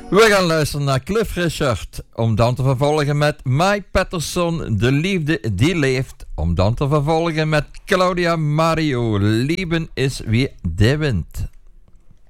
We gaan luisteren naar Cliff Richard, om dan te vervolgen met Mike Patterson, De Liefde die Leeft, om dan te vervolgen met Claudia Mario, Lieben is wie der Wind.